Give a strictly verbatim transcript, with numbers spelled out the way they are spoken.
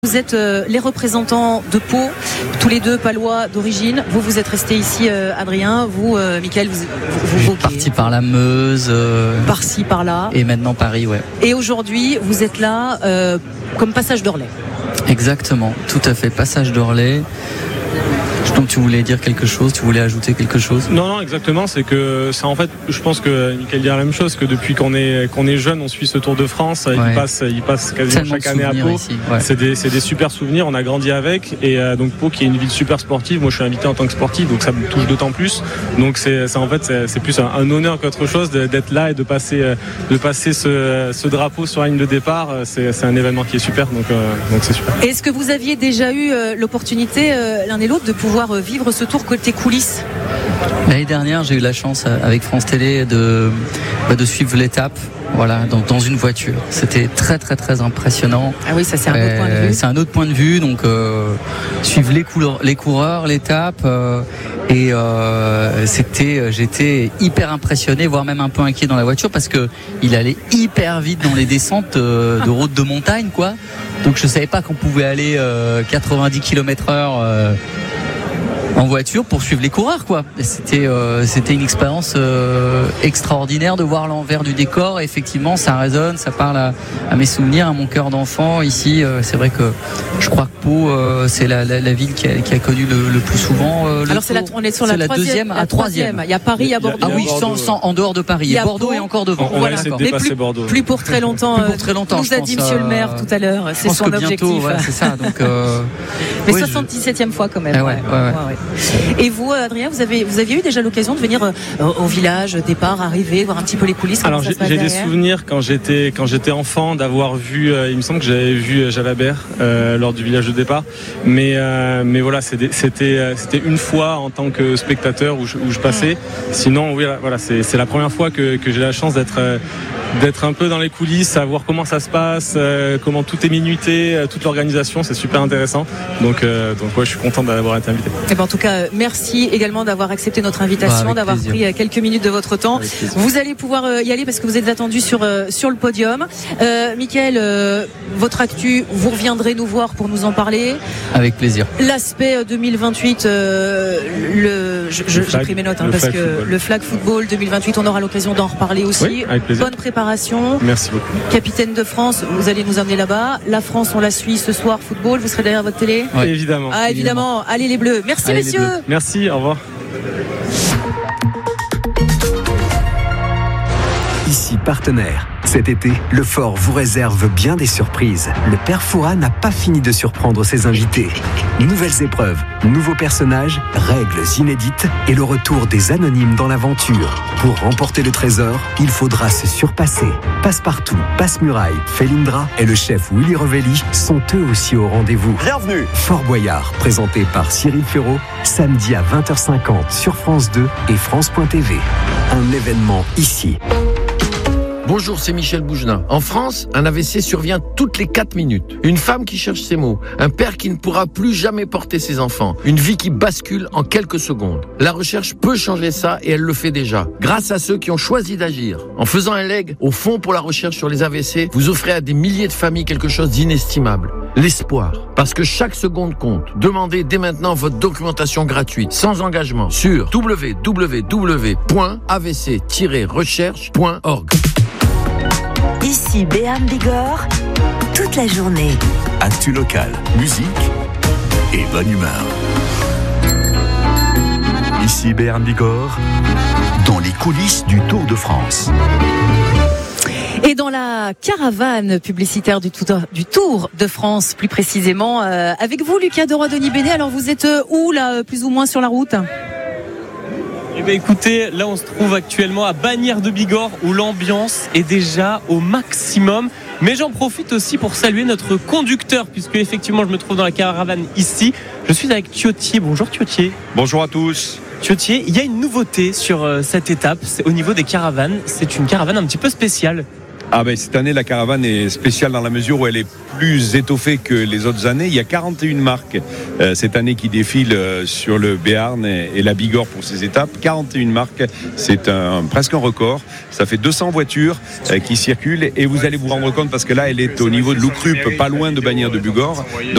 Vous êtes euh, les représentants de Pau, tous les deux palois d'origine. Vous, vous êtes restés ici, euh, Adrien. Vous, euh, Mickaël, vous, vous, vous voguez. Parti par la Meuse. Euh... Par-ci, par-là. Et maintenant Paris, ouais. Et aujourd'hui, vous êtes là euh, comme passage d'Orlais. Exactement, tout à fait. Passage d'Orlais. Donc tu voulais dire quelque chose, tu voulais ajouter quelque chose? Non, non, exactement. C'est que, c'est en fait, je pense que Mickaël dit la même chose, que depuis qu'on est qu'on est jeune, on suit ce Tour de France. Ouais. Il passe, il passe quasiment Tellement chaque année à Pau. Ouais. C'est des, c'est des super souvenirs. On a grandi avec, et euh, donc Pau, qui est une ville super sportive. Moi, je suis invité en tant que sportif, donc ça me touche d'autant plus. Donc c'est, c'est en fait, c'est, c'est plus un, un honneur qu'autre chose d'être là et de passer, de passer ce, ce drapeau sur la ligne de départ. C'est, c'est un événement qui est super, donc euh, donc c'est super. Est-ce que vous aviez déjà eu euh, l'opportunité euh, l'un et l'autre de pouvoir euh, vivre ce tour côté coulisses? L'année dernière, j'ai eu la chance avec France Télé de, de suivre l'étape, voilà, dans, dans une voiture. C'était très très très impressionnant. Ah oui, ça c'est un autre euh, point de vue. C'est un autre point de vue, donc euh, suivre les couleurs, les coureurs, l'étape, euh, et euh, c'était, j'étais hyper impressionné, voire même un peu inquiet dans la voiture parce que il allait hyper vite dans les descentes euh, de route de montagne, quoi. Donc je savais pas qu'on pouvait aller euh, quatre-vingt-dix kilomètres heure. Euh, en voiture pour suivre les coureurs, quoi. C'était, euh, c'était une expérience euh, extraordinaire de voir l'envers du décor. Et effectivement, ça résonne, ça parle à, à mes souvenirs, à mon cœur d'enfant. Ici, euh, c'est vrai que je crois que Pau, euh, c'est la, la, la ville qui a, qui a connu le, le plus souvent. Euh, le Alors c'est la, on est sur la, la troisième, deuxième, la à troisième. Il y a Paris, il y a Bordeaux. Ah oui, sans, sans, en dehors de Paris. Il y a Bordeaux Pau, et encore devant. On, on voilà, va essayer de dépasser plus, Bordeaux. Plus pour très longtemps. Plus pour très longtemps. Nous a dit Monsieur le Maire tout à l'heure. C'est son objectif. Bientôt, ouais, c'est ça. Donc, euh, mais oui, soixante-dix-septième je... fois quand même. Ah ouais, ouais, ouais. Ouais, ouais. Et vous, Adrien, vous avez, vous aviez eu déjà l'occasion de venir euh, au village, départ, arriver, voir un petit peu les coulisses? Alors j'ai, j'ai des souvenirs quand j'étais quand j'étais enfant d'avoir vu, euh, il me semble que j'avais vu Jalabert euh, lors du village de départ, mais euh, mais voilà, c'était c'était c'était une fois en tant que spectateur où je, où je passais. Sinon, oui, voilà, c'est c'est la première fois que que j'ai la chance d'être euh, d'être un peu dans les coulisses, savoir comment ça se passe, euh, comment tout est minuté, euh, toute l'organisation, c'est super intéressant. Donc, euh, donc ouais, je suis content d'avoir été invité. Et ben, en tout cas, merci également d'avoir accepté notre invitation, bah, d'avoir plaisir. pris quelques minutes de votre temps. Vous allez pouvoir y aller parce que vous êtes attendu sur, sur le podium. Euh, Mickaël, euh, votre actu, vous reviendrez nous voir pour nous en parler. Avec plaisir. L'aspect deux mille vingt-huit, euh, le, je, je, j'ai pris mes notes hein, parce que football. Le flag football deux mille vingt-huit, on aura l'occasion d'en reparler aussi. Oui, avec plaisir. Bonne préparation. Merci beaucoup. Capitaine de France, vous allez nous emmener là-bas. La France, on la suit ce soir, football. Vous serez derrière votre télé? Oui, évidemment. Ah, évidemment. évidemment. Allez les Bleus. Merci, allez, messieurs. Merci, au revoir. Ici Partenaire. Cet été, le Fort vous réserve bien des surprises. Le Père Fouras n'a pas fini de surprendre ses invités. Nouvelles épreuves, nouveaux personnages, règles inédites et le retour des anonymes dans l'aventure. Pour remporter le trésor, il faudra se surpasser. Passepartout, Passe-Muraille, Felindra et le chef Willy Revelli sont eux aussi au rendez-vous. Bienvenue. Fort Boyard, présenté par Cyril Ferraud, samedi à vingt heures cinquante sur France deux et France point T V. Un événement ici. Bonjour, c'est Michel Bougenat. En France, un A V C survient toutes les quatre minutes. Une femme qui cherche ses mots, un père qui ne pourra plus jamais porter ses enfants, une vie qui bascule en quelques secondes. La recherche peut changer ça et elle le fait déjà, grâce à ceux qui ont choisi d'agir. En faisant un leg au Fonds pour la recherche sur les A V C, vous offrez à des milliers de familles quelque chose d'inestimable. L'espoir. Parce que chaque seconde compte. Demandez dès maintenant votre documentation gratuite, sans engagement, sur w w w point a v c tiret recherche point org. Ici Béarn Bigorre, toute la journée. Actu locale, musique et bonne humeur. Ici Béarn Bigorre, dans les coulisses du Tour de France. Et dans la caravane publicitaire du Tour, du Tour de France, plus précisément, euh, avec vous, Lucas Deroy-Denis-Bénet. Alors, vous êtes où, là, plus ou moins sur la route ? Eh bien, écoutez, là, on se trouve actuellement à Bagnères de Bigorre, où l'ambiance est déjà au maximum. Mais j'en profite aussi pour saluer notre conducteur, puisque effectivement, je me trouve dans la caravane ici. Je suis avec Thiotier. Bonjour, Thiotier. Bonjour à tous. Thiotier, il y a une nouveauté sur euh, cette étape. C'est au niveau des caravanes. C'est une caravane un petit peu spéciale. Ah ben cette année la caravane est spéciale dans la mesure où elle est plus étoffée que les autres années. Il y a quarante et une marques euh, cette année qui défilent euh, sur le Béarn et, et la Bigorre pour ces étapes. quarante et une marques, c'est un, presque un record. Ça fait deux cents voitures euh, qui circulent et vous allez vous rendre compte parce que là elle est au niveau de Loucrup, pas loin de Bagnères de Bigorre.